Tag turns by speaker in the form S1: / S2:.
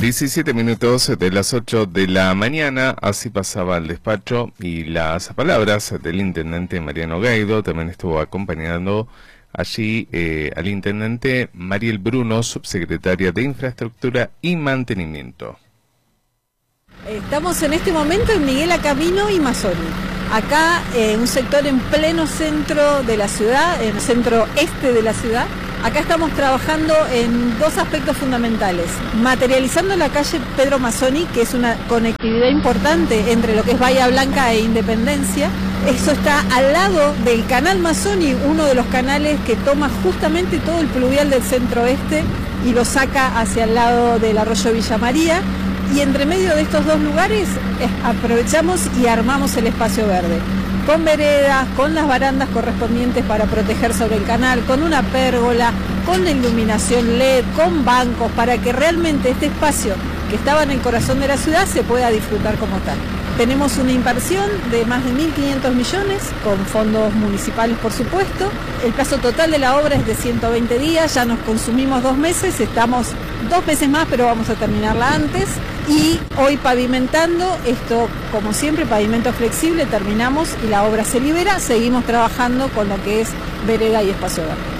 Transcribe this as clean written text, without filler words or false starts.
S1: 17 minutos de las 8 de la mañana, así pasaba el despacho y las palabras del intendente Mariano Gaido. También estuvo acompañando allí al intendente Mariel Bruno, subsecretaria de Infraestructura y Mantenimiento.
S2: Estamos en este momento en Miguel Acamino y Mazzoni. Acá, un sector en pleno centro de la ciudad, en el centro este de la ciudad. Acá estamos trabajando en dos aspectos fundamentales. Materializando la calle Pedro Mazzoni, que es una conectividad importante entre lo que es Bahía Blanca e Independencia. Eso está al lado del canal Mazzoni, uno de los canales que toma justamente todo el pluvial del centro oeste y lo saca hacia el lado del arroyo Villa María. Y entre medio de estos dos lugares aprovechamos y armamos el espacio verde, con veredas, con las barandas correspondientes para proteger sobre el canal, con una pérgola, con iluminación LED, con bancos, para que realmente este espacio que estaba en el corazón de la ciudad se pueda disfrutar como tal. Tenemos una inversión de más de 1.500 millones, con fondos municipales por supuesto. El plazo total de la obra es de 120 días, ya nos consumimos 2 meses, estamos 2 meses más, pero vamos a terminarla antes. Y hoy pavimentando, esto como siempre, pavimento flexible, terminamos y la obra se libera, seguimos trabajando con lo que es vereda y espacio verde.